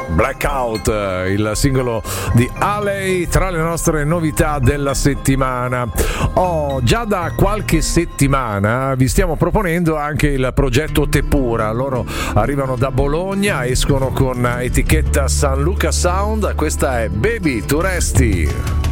Blackout, il singolo di Haley, tra le nostre novità della settimana. Già da qualche settimana vi stiamo proponendo anche il progetto Tepura. Loro arrivano da Bologna, escono con etichetta San Luca Sound. Questa è Baby Tu Resti.